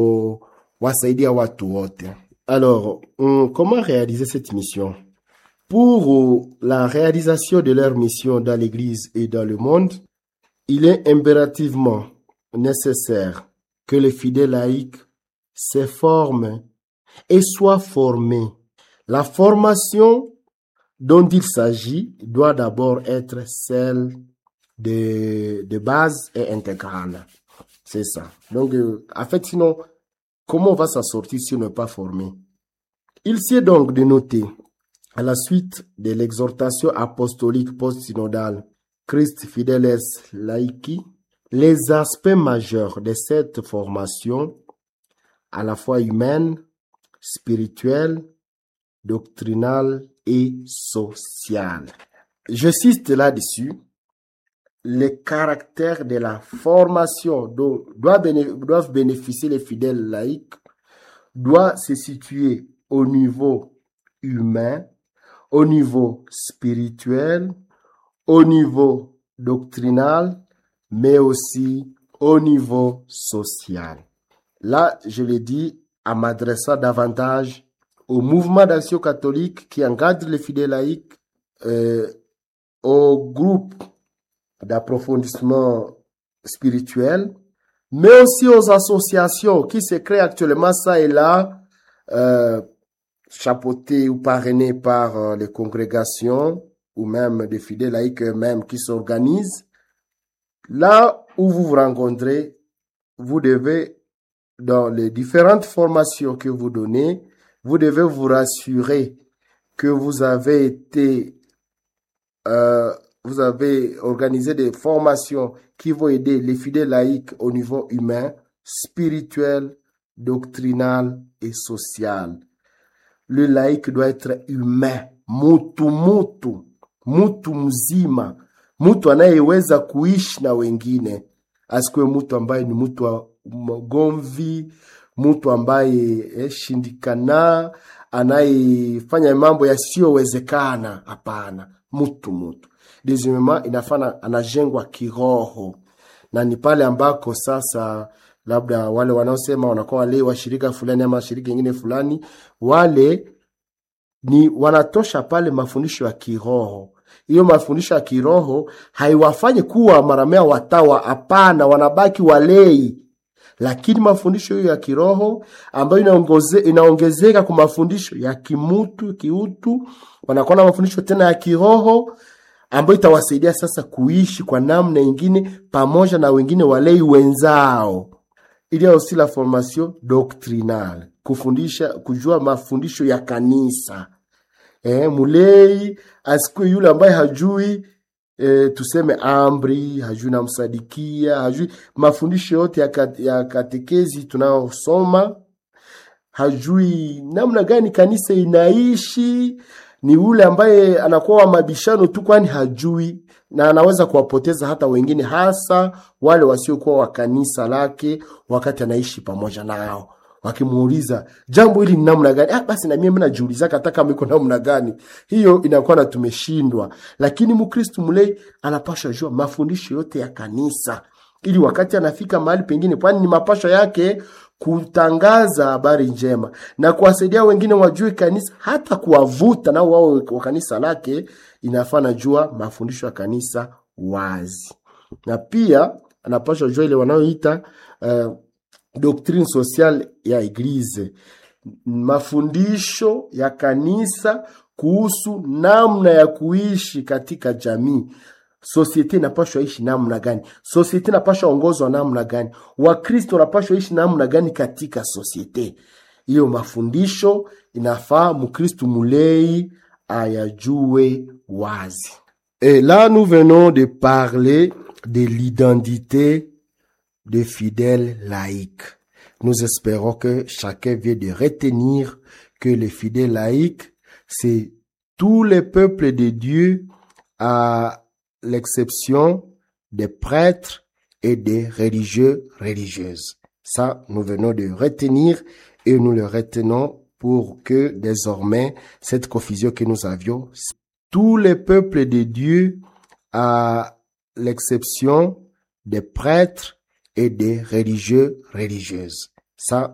wasaidia watu wote. Alors, comment réaliser cette mission? Pour la réalisation de leur mission dans l'Église et dans le monde, il est impérativement nécessaire que les fidèles laïcs se forment et soient formés. La formation dont il s'agit doit d'abord être celle de base et intégrale. C'est ça. Donc, en fait, sinon, comment on va s'en sortir si on n'est pas formé? Il sied donc de noter, à la suite de l'exhortation apostolique post-synodale Christ Fideles Laici, les aspects majeurs de cette formation, à la fois humaine, spirituelle, doctrinale et sociale. Je cite là-dessus les caractères de la formation dont doivent bénéficier les fidèles laïcs doit se situer au niveau humain, au niveau spirituel, au niveau doctrinal, mais aussi au niveau social. Là, je l'ai dit en m'adressant davantage au mouvement d'action catholique qui encadre les fidèles laïcs, au groupe d'approfondissement spirituel, mais aussi aux associations qui se créent actuellement ça et là, chapeautées ou parrainées par les congrégations ou même des fidèles laïcs eux-mêmes qui s'organisent. Là où vous vous rencontrez, vous devez, dans les différentes formations que vous donnez, vous devez vous rassurer que vous avez organisé des formations qui vont aider les fidèles laïcs au niveau humain, spirituel, doctrinal et social. Le laïc doit être humain, mutu mzima, mtu anayeweza kuishi na wengine, asikuwe mtu ambaye ni mtu wa mgomvi, mtu ambaye shindikana, anayefanya mambo yasiyowezekana. Hapana, mtu deuxièmement inafana anajengwa kiroho, na ni pale ambako sasa labda wale wanaosema wanakuwa wale wa shirika fulani ama shirika nyingine fulani, wale ni wanatosha pale mafundisho ya kiroho. Hiyo mafundisho ya kiroho haiwafanyi kuwa maramea watawa, hapana, wanabaki walei. Lakini mafundisho hiyo ya kiroho ambayo inaongezeka kwa mafundisho ya kiutu, wanakuwa na mafundisho tena ya kiroho ambayo itawasaidia sasa kuishi kwa namna nyingine pamoja na wengine walei wenzao. Il y a aussi la formation doctrinale, kujua mafundisho ya kanisa. Mulei asikuwe yule ambaye hajui tuseme amri, hajui na msadikia, hajui mafundisho yote ya katekezi tunayosoma, hajui namna gani kanisa inaishi. Ni yule ambaye anakuwa wa mabishano tu, kwani hajui, na anaweza kuwapoteza hata wengine, hasa wale wasiokuwa wa kanisa lake wakati anaishi pamoja nao. Wakimuuliza jambo hili ni namna gani, basi na mimi najiuliza hata kama iko namna gani, hiyo inakuwa na tumeshindwa. Lakini Mkristo mulei anapaswa jua mafundisho yote ya kanisa, ili wakati anafika mahali pengine, kwani ni mapasho yake kutangaza habari njema na kuwasaidia wengine wajue kanisa, hata kuwavuta nao wao wa kanisa lake, inafaa jua mafundisho ya kanisa wazi. Na pia anapaswa jua ile wanaoita doctrine sociale ya Eglise, mafundisho ya kanisa kuhusu namna ya kuishi katika jamii. Societe inapaswa ishi namna gani? Societe inapaswa ongozwa namna gani? Wakristo wanapaswa ishi namna gani katika societe? Hiyo mafundisho inafaa Mkristo mulei ayajue wazi. Et là nous venons de parler de l'identité des fidèles laïcs. Nous espérons que chacun vient de retenir que les fidèles laïcs, c'est tous les peuples de Dieu, à l'exception des prêtres et des religieux, religieuses. Ça, nous venons de retenir et nous le retenons pour que désormais, cette confusion que nous avions, tous les peuples de Dieu, à l'exception des prêtres et des religieux, religieuses. Ça,